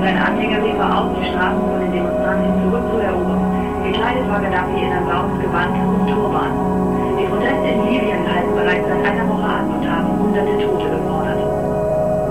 Seine Anhänger riefen auf, die Straßen von den Demonstranten zurückzuerobern. Gekleidet war Gaddafi in ein blaues Gewand